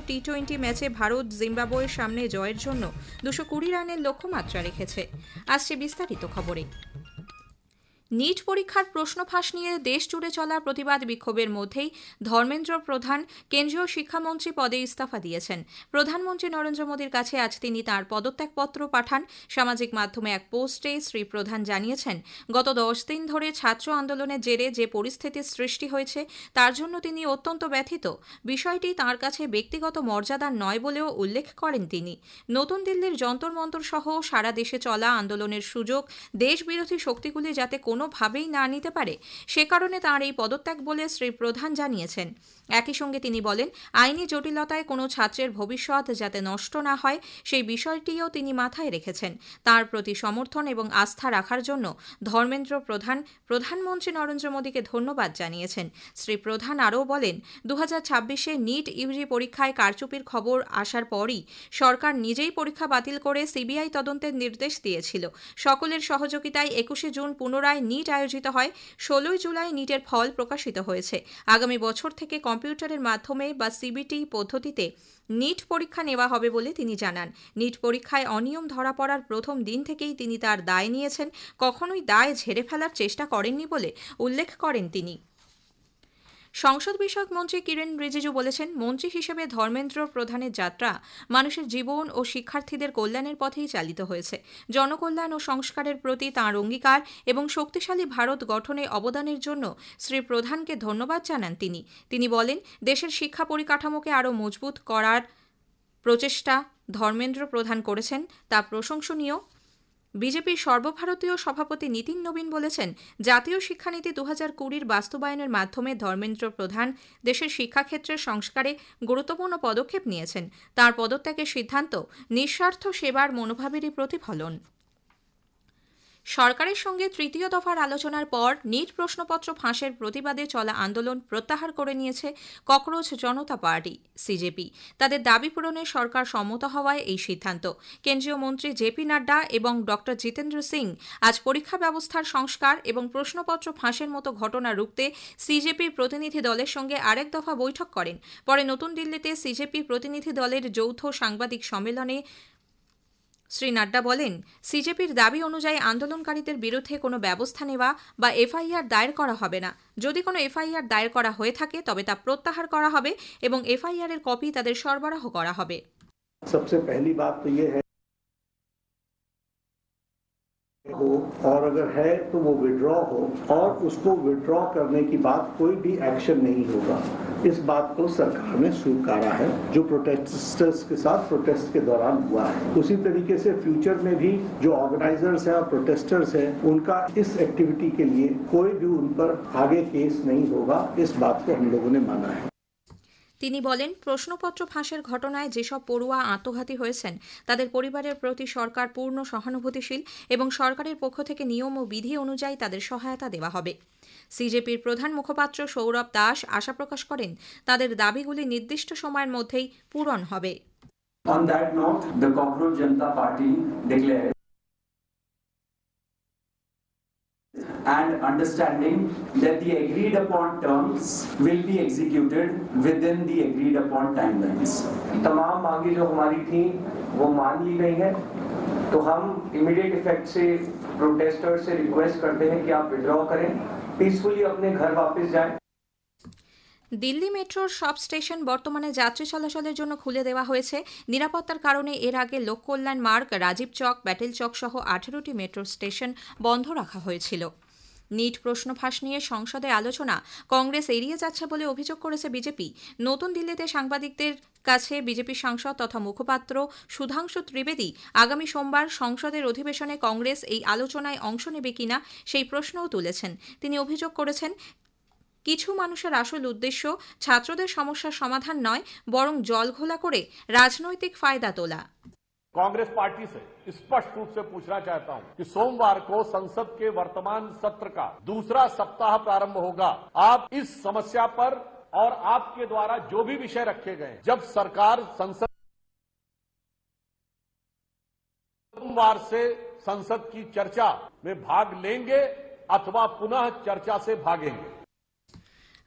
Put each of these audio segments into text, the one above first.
টি-20 ম্যাচে ভারত জিম্বাবুয়ের সামনে জয়ের জন্য 220 রানের লক্ষ্যমাত্রা রেখেছে। আসছে বিস্তারিত খবরে। নিট পরীক্ষার প্রশ্ন ফাঁস নিয়ে দেশ জুড়ে চলা প্রতিবাদ বিক্ষোভের মধ্যেই ধর্মেন্দ্র প্রধান কেন্দ্রীয় শিক্ষামন্ত্রী পদে ইস্তফা দিয়েছেন। প্রধানমন্ত্রী নরেন্দ্র মোদীর কাছে আজ তিনি তাঁর পদত্যাগপত্র পাঠান। সামাজিক মাধ্যমে এক পোস্টে শ্রী প্রধান জানিয়েছেন, গত 10 দিন ধরে ছাত্র আন্দোলনের জেরে যে পরিস্থিতির সৃষ্টি হয়েছে তার জন্য তিনি অত্যন্ত ব্যথিত। বিষয়টি তাঁর কাছে ব্যক্তিগত মর্যাদার নয় বলেও উল্লেখ করেন তিনি। নতুন দিল্লির যন্তর মন্তর সহ সারা দেশে চলা আন্দোলনের সুযোগ দেশবিরোধী শক্তিগুলি যাতে কোনোভাবেই না নিতে পারে, সে কারণে তাঁর এই পদত্যাগ বলে শ্রী প্রধান জানিয়েছেন। একই সঙ্গে তিনি বলেন, আইনি জটিলতায় কোনো ছাত্রের ভবিষ্যৎ যাতে নষ্ট না হয় সেই বিষয়টিও তিনি মাথায় রেখেছেন। তাঁর প্রতি সমর্থন এবং আস্থা রাখার জন্য ধর্মেন্দ্র প্রধান প্রধানমন্ত্রী নরেন্দ্র মোদীকে ধন্যবাদ জানিয়েছেন। শ্রী প্রধান আরও বলেন, 2026-এ নিট ইউজি পরীক্ষায় কারচুপির খবর আসার পরই সরকার নিজেই পরীক্ষা বাতিল করে সিবিআই তদন্তের নির্দেশ দিয়েছিল। সকলের সহযোগিতায় 21শে জুন পুনরায় নিট আয়োজিত হয়। 16ই জুলাই নিটের ফল প্রকাশিত হয়েছে। আগামী বছর থেকে কম্পিউটারের মাধ্যমে বা সিবিটি পদ্ধতিতে নিট পরীক্ষা নেওয়া হবে বলে তিনি জানান। নিট পরীক্ষায় অনিয়ম ধরা পড়ার প্রথম দিন থেকেই তিনি তার দায় নিয়েছেন, কখনোই দায় ঝেড়ে ফেলার চেষ্টা করেননি বলে উল্লেখ করেন তিনি। সংসদ বিষয়ক মন্ত্রী কিরেন রিজিজু বলেছেন, মন্ত্রী হিসেবে ধর্মেন্দ্র প্রধানের যাত্রা মানুষের জীবন ও শিক্ষার্থীদের কল্যাণের পথেই চালিত হয়েছে। জনকল্যাণ ও সংস্কারের প্রতি তাঁর অঙ্গীকার এবং শক্তিশালী ভারত গঠনে অবদানের জন্য শ্রী প্রধানকে ধন্যবাদ জানান তিনি। তিনি বলেন, দেশের শিক্ষা পরিকাঠামোকে আরও মজবুত করার প্রচেষ্টা ধর্মেন্দ্র প্রধান করেছেন, তা প্রশংসনীয়। বিজেপির সর্বভারতীয় সভাপতি নীতিন নবীন বলেছেন, জাতীয় শিক্ষানীতি 2020-র বাস্তবায়নের মাধ্যমে ধর্মেন্দ্র প্রধান দেশের শিক্ষাক্ষেত্রের সংস্কারে গুরুত্বপূর্ণ পদক্ষেপ নিয়েছেন। তাঁর পদত্যাগের সিদ্ধান্ত নিঃস্বার্থ সেবার মনোভাবেরই প্রতিফলন। সরকারের সঙ্গে তৃতীয় দফার আলোচনার পর নিট প্রশ্নপত্র ফাঁসের প্রতিবাদে চলা আন্দোলন প্রত্যাহার করে নিয়েছে ককরোচ জনতা পার্টি সিজেপি। তাদের দাবি পূরণে সরকার সম্মত হওয়ায় এই সিদ্ধান্ত। কেন্দ্রীয় মন্ত্রী জেপি নাড্ডা এবং ডক্টর জিতেন্দ্র সিং আজ পরীক্ষা ব্যবস্থার সংস্কার এবং প্রশ্নপত্র ফাঁসের মতো ঘটনা রুখতে সিজেপির প্রতিনিধি দলের সঙ্গে আরেক দফা বৈঠক করেন। পরে নতুন দিল্লিতে সিজেপি প্রতিনিধি দলের যৌথ সাংবাদিক সম্মেলনে শ্রী নাড্ডা বলেন, সিজেপির দাবি অনুযায়ী আন্দোলনকারীদের বিরুদ্ধে কোনো ব্যবস্থা নেওয়া বা এফআইআর দায়ের করা হবে না। যদি কোনো এফআইআর দায়ের করা হয়ে থাকে তবে তা প্রত্যাহার করা হবে এবং এফআইআর এর কপি তাদের সরবরাহ করা হবে। सबसे पहली बात तो ये है और अगर है तो वो विड्रॉ हो और उसको विड्रॉ करने की बाद कोई भी एक्शन नहीं होगा। इस बात को सरकार ने स्वीकारा है जो प्रोटेस्टर्स के साथ प्रोटेस्ट के दौरान हुआ है। उसी तरीके से फ्यूचर में भी जो ऑर्गेनाइजर्स हैं और प्रोटेस्टर्स हैं उनका इस एक्टिविटी के लिए कोई भी उन पर आगे केस नहीं होगा। इस बात को हम लोगों ने माना है। তিনি বলেন, প্রশ্নপত্র ফাঁসের ঘটনায় যেসব পড়ুয়া আত্মঘাতী হয়েছেন তাদের পরিবারের প্রতি সরকার পূর্ণ সহানুভূতিশীল এবং সরকারের পক্ষ থেকে নিয়ম ও বিধি অনুযায়ী তাদের সহায়তা দেওয়া হবে। সিজেপির প্রধান মুখপাত্র সৌরভ দাস আশা প্রকাশ করেন, তাদের দাবিগুলি নির্দিষ্ট সময়ের মধ্যেই পূরণ হবে। On that note, the Cockroach Janata Party declared and understanding that the agreed upon terms will be executed within the agreed upon timelines. तमाम मांगे जो हमारी थी वो मान ली गई है, तो हम इमीडिएट इफेक्ट से प्रोटेस्टर्स से रिक्वेस्ट करते हैं कि आप विड्रॉ करें, पीसफुली अपने घर वापस जाएं। দিল্লি মেট্রোর সব স্টেশন বর্তমানে যাত্রী চলাচলের জন্য খুলে দেওয়া হয়েছে। নিরাপত্তার কারণে এর আগে লোককল্যাণ মার্গ, রাজীব চক, প্যাটেল চক সহ 18টি মেট্রো স্টেশন বন্ধ রাখা হয়েছিল। নিট প্রশ্ন ফাঁস নিয়ে সংসদে আলোচনা কংগ্রেস এড়িয়ে যাচ্ছে বলে অভিযোগ করেছে বিজেপি। নতুন দিল্লিতে সাংবাদিকদের কাছে বিজেপি সাংসদ তথা মুখপাত্র সুধাংশু ত্রিবেদী আগামী সোমবার সংসদের অধিবেশনে কংগ্রেস এই আলোচনায় অংশ নেবে কিনা সেই প্রশ্নও তুলেছেন। তিনি অভিযোগ করেছেন, কিছু মানুষের আসল উদ্দেশ্য ছাত্রদের সমস্যার সমাধান নয়, বরং জলঘোলা করে রাজনৈতিক ফায়দা তোলা। कांग्रेस पार्टी से स्पष्ट रूप से पूछना चाहता हूं कि सोमवार को संसद के वर्तमान सत्र का दूसरा सप्ताह प्रारंभ होगा। आप इस समस्या पर और आपके द्वारा जो भी विषय रखे गए, जब सरकार संसद सोमवार से संसद की चर्चा में भाग लेंगे अथवा पुनः चर्चा से भागेंगे।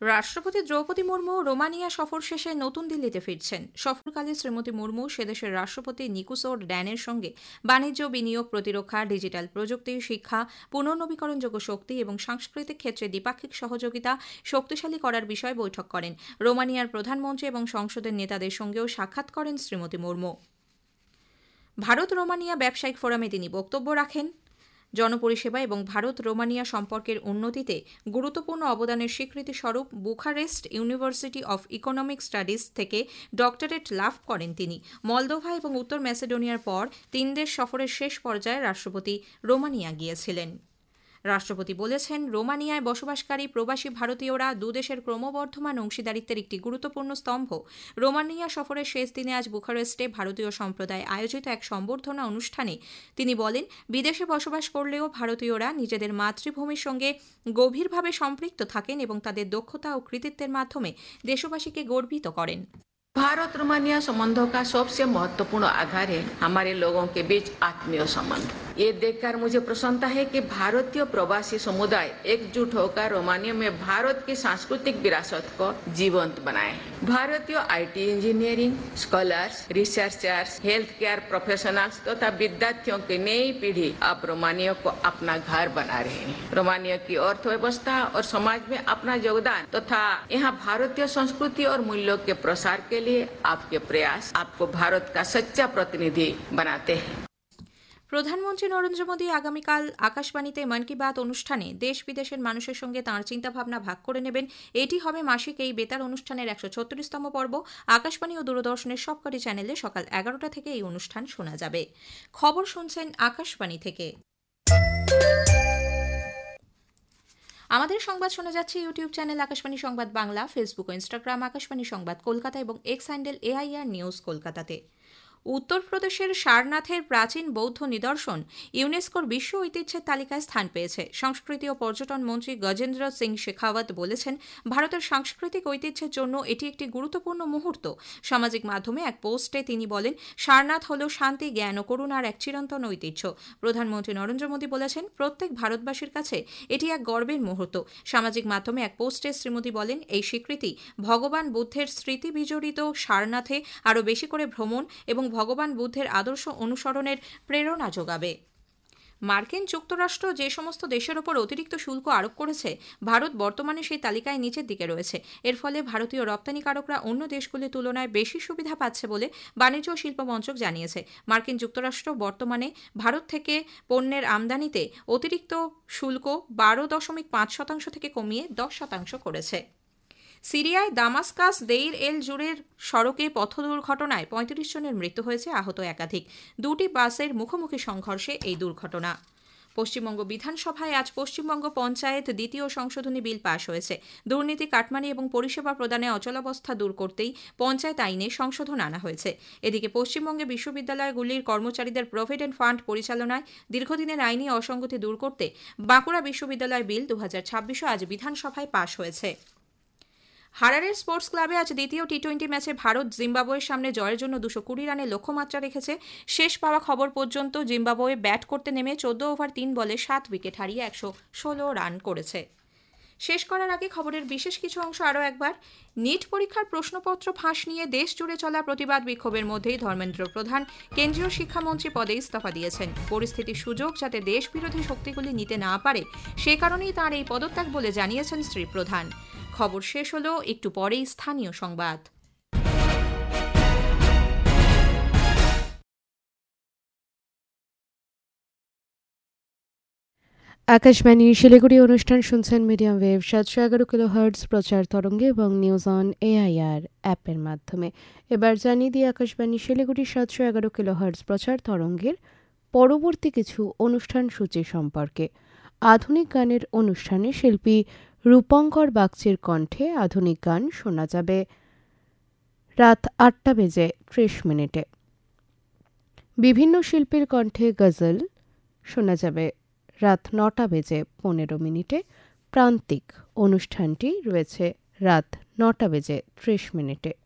রাষ্ট্রপতি দ্রৌপদী মুর্মু রোমানিয়া সফর শেষে নতুন দিল্লিতে ফিরছেন। সফরকালে শ্রীমতী মুর্মু সেদেশের রাষ্ট্রপতি নিকুসোর ড্যানের সঙ্গে বাণিজ্য, বিনিয়োগ, প্রতিরক্ষা, ডিজিটাল প্রযুক্তি, শিক্ষা, পুনর্নবীকরণযোগ্য শক্তি এবং সাংস্কৃতিক ক্ষেত্রে দ্বিপাক্ষিক সহযোগিতা শক্তিশালী করার বিষয়ে বৈঠক করেন। রোমানিয়ার প্রধানমন্ত্রী এবং সংসদের নেতাদের সঙ্গেও সাক্ষাৎ করেন শ্রীমতী মুর্মু। ভারত রোমানিয়া ব্যবসায়িক ফোরামে তিনি বক্তব্য রাখেন। জনপরিষেবা এবং ভারত রোমানিয়া সম্পর্কের উন্নতিতে গুরুত্বপূর্ণ অবদানের স্বীকৃতি স্বরূপ Bucharest university of economic studies থেকে ডক্টরেট লাভ করেন তিনি। মলদোভা এবং উত্তর ম্যাসেডোনিয়ার পর 3 দেশ সফরের শেষ পর্যায়ে রাষ্ট্রপতি রোমানিয়া গিয়েছিলেন। রাষ্ট্রপতি বলেছেন, রোমানিয়ায় বসবাসকারী প্রবাসী ভারতীয়রা দুদেশের ক্রমবর্ধমান অংশীদারিত্বের একটি গুরুত্বপূর্ণ স্তম্ভ। রোমানিয়া সফরের শেষ দিনে আজ বুখারেস্টে ভারতীয় সম্প্রদায় আয়োজিত এক সম্বর্ধনা অনুষ্ঠানে তিনি বলেন, বিদেশে বসবাস করলেও ভারতীয়রা নিজেদের মাতৃভূমির সঙ্গে গভীরভাবে সম্পৃক্ত থাকেন এবং তাদের দক্ষতা ও কৃতিত্বের মাধ্যমে দেশবাসীকে গর্বিত করেন। भारत रोमानिया संबंधों का सबसे महत्वपूर्ण आधार है हमारे लोगों के बीच आत्मीय संबंध। ये देखकर मुझे प्रसन्नता है कि भारतीय प्रवासी समुदाय एकजुट होकर रोमानिया में भारत की सांस्कृतिक विरासत को जीवंत बनाए। भारतीय IT engineering, scholars, researchers, health care professionals तथा विद्यार्थियों की नई पीढ़ी अब रोमानिया को अपना घर बना रहे हैं। रोमानिया की अर्थव्यवस्था और समाज में अपना योगदान तथा यहाँ भारतीय संस्कृति और मूल्यों के प्रसार के लिए आपके प्रयास आपको भारत का सच्चा प्रतिनिधि बनाते हैं। প্রধানমন্ত্রী নরেন্দ্র মোদী আগামীকাল আকাশবাণীতে মন কি বাত অনুষ্ঠানে দেশ বিদেশের মানুষের সঙ্গে তাঁর চিন্তাভাবনা ভাগ করে নেবেন। এটি হবে মাসিক এই বেতার অনুষ্ঠানের 136তম পর্ব। আকাশবাণী ও দূরদর্শনের সবকটি চ্যানেলে সকাল 11টা থেকে এই অনুষ্ঠান শোনা যাবে। খবর শুনছেন আকাশবাণী থেকে। আমাদের সংবাদ শোনা যাচ্ছে ইউটিউব চ্যানেল আকাশবাণী সংবাদ বাংলা, ফেসবুক ও ইনস্টাগ্রাম আকাশবাণী সংবাদ কলকাতা এবং এক্স হ্যান্ডেল AIR নিউজ কলকাতাতে। উত্তরপ্রদেশের সারনাথের প্রাচীন বৌদ্ধ নিদর্শন ইউনেস্কোর বিশ্ব ঐতিহ্যের তালিকায় স্থান পেয়েছে। সংস্কৃতি ও পর্যটন মন্ত্রী গজেন্দ্র সিং শেখাওয়াত বলেছেন, ভারতের সাংস্কৃতিক ঐতিহ্যের জন্য এটি একটি গুরুত্বপূর্ণ মুহূর্ত। সামাজিক মাধ্যমে এক পোস্টে তিনি বলেন, সারনাথ হল শান্তি, জ্ঞান ও করুণার এক চিরন্তন ঐতিহ্য। প্রধানমন্ত্রী নরেন্দ্র মোদী বলেছেন, প্রত্যেক ভারতবাসীর কাছে এটি এক গর্বের মুহূর্ত। সামাজিক মাধ্যমে এক পোস্টে শ্রীমোদী বলেন, এই স্বীকৃতি ভগবান বুদ্ধের স্মৃতি বিজড়িত সারনাথে আরও বেশি করে ভ্রমণ এবং ভগবান বুদ্ধের আদর্শ অনুসরণের প্রেরণা যোগাবে। মার্কিন যুক্তরাষ্ট্র যে সমস্ত দেশের ওপর অতিরিক্ত শুল্ক আরোপ করেছে, ভারত বর্তমানে সেই তালিকায় নিচের দিকে রয়েছে। এর ফলে ভারতীয় রপ্তানিকারকরা অন্য দেশগুলির তুলনায় বেশি সুবিধা পাচ্ছে বলে বাণিজ্য ও শিল্প মন্ত্রক জানিয়েছে। মার্কিন যুক্তরাষ্ট্র বর্তমানে ভারত থেকে পণ্যের আমদানিতে অতিরিক্ত শুল্ক 12.5% থেকে কমিয়ে 10% করেছে। সিরিয়ায় দামাস্কাস দেইর এল জুরের সড়কে পথ দুর্ঘটনায় 35 জনের মৃত্যু হয়েছে, আহত একাধিক। 2টি বাসের মুখোমুখি সংঘর্ষে এই দুর্ঘটনা। পশ্চিমবঙ্গ বিধানসভায় আজ পশ্চিমবঙ্গ পঞ্চায়েত দ্বিতীয় সংশোধনী বিল পাশ হয়েছে। দুর্নীতি, কাটমানি এবং পরিষেবা প্রদানে অচলাবস্থা দূর করতেই পঞ্চায়েত আইনে সংশোধন আনা হয়েছে। এদিকে পশ্চিমবঙ্গে বিশ্ববিদ্যালয়গুলির কর্মচারীদের প্রভিডেন্ট ফান্ড পরিচালনায় দীর্ঘদিনের আইনি অসঙ্গতি দূর করতে বাঁকুড়া বিশ্ববিদ্যালয় বিল 2026 আজ বিধানসভায় পাশ হয়েছে। হারারের স্পোর্টস ক্লাবে আজ দ্বিতীয় টি-20 ম্যাচে ভারত জিম্বাবুয়ের সামনে জয়ের জন্য 220 রানের লক্ষ্যমাত্রা রেখেছে। শেষ পাওয়া খবর পর্যন্ত জিম্বাবুয়ে ব্যাট করতে নেমে 14 ওভার 3 বলে 7 উইকেট হারিয়ে 116 রান করেছে। শেষ করার আগে খবরের বিশেষ কিছু অংশ আরও একবার। নিট পরীক্ষার প্রশ্নপত্র ফাঁস নিয়ে দেশ জুড়ে চলা প্রতিবাদ বিক্ষোভের মধ্যেই ধর্মেন্দ্র প্রধান কেন্দ্রীয় শিক্ষামন্ত্রী পদে ইস্তফা দিয়েছেন। পরিস্থিতির সুযোগ যাতে দেশ বিরোধী শক্তিগুলি নিতে না পারে, সে কারণেই তাঁর এই পদত্যাগ বলে জানিয়েছেন শ্রী প্রধান। খবর শেষ হলো, একটু পরেই স্থানীয় সংবাদ। আকাশবাণী শিলিগুড়ি অনুষ্ঠান শুনছেন মিডিয়াম ওয়েভ 711 কিলোহার্টজ প্রচার তরঙ্গে এবং নিউজ অন AIR অ্যাপের মাধ্যমে। এবার জানিয়ে দিই আকাশবাণী শিলিগুড়ি 711 কিলোহার্টজ প্রচার তরঙ্গের পরবর্তী কিছু অনুষ্ঠান সূচি সম্পর্কে। আধুনিক গানের অনুষ্ঠানে শিল্পী রূপঙ্কর বাগচির কণ্ঠে আধুনিক গান শোনা যাবে রাত 8:30 বিভিন্ন শিল্পীর কণ্ঠে গজল শোনা যাবে রাত 9:15। প্রান্তিক অনুষ্ঠানটি রয়েছে রাত 9:30।